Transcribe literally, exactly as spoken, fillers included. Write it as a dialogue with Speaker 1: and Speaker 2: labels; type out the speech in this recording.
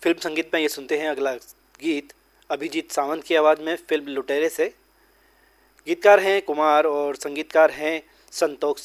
Speaker 1: Film संगीत में ये सुनते हैं अगला गीत अभिजीत सावंत की आवाज़ में फिल्म लुटेरे से। गीतकार हैं कुमार और संगीतकार हैं संतोष